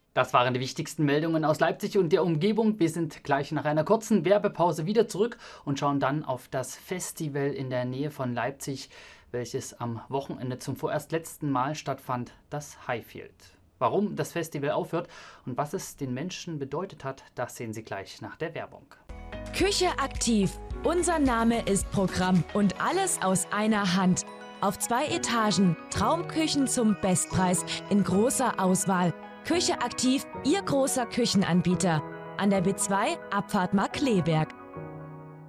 Das waren die wichtigsten Meldungen aus Leipzig und der Umgebung. Wir sind gleich nach einer kurzen Werbepause wieder zurück und schauen dann auf das Festival in der Nähe von Leipzig, welches am Wochenende zum vorerst letzten Mal stattfand, das Highfield. Warum das Festival aufhört und was es den Menschen bedeutet hat, das sehen Sie gleich nach der Werbung. Küche aktiv. Unser Name ist Programm und alles aus einer Hand. Auf 2 Etagen, Traumküchen zum Bestpreis in großer Auswahl. Küche aktiv, Ihr großer Küchenanbieter. An der B2 Abfahrt Markkleeberg.